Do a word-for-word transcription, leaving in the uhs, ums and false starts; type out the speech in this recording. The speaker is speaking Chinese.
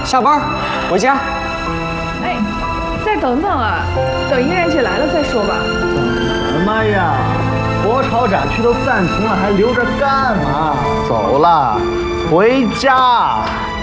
下班，回家。 哎，再等等啊，等音乐节来了再说吧。 等什么呀？国潮展区都暂停了，还留着干嘛？走了，回家。